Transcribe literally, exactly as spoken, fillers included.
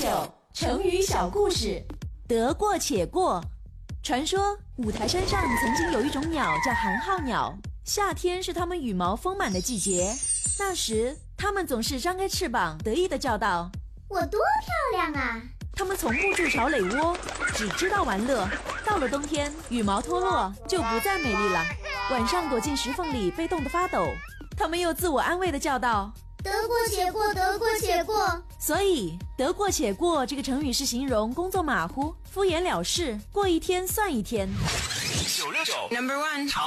九成语小故事。得过且过。传说五台山上曾经有一种鸟叫寒号鸟，夏天是它们羽毛丰满的季节。那时它们总是张开翅膀得意地叫道： 我多漂亮啊！ 它们从不筑巢垒窝，只知道玩乐。到了冬天，羽毛脱落就不再美丽了，晚上躲进石缝里被冻得发抖。它们又自我安慰地叫道： 得过且过，得过且过。 所以得过且过这个成语是形容工作马虎、敷衍了事，过一天算一天。 九六九 Number One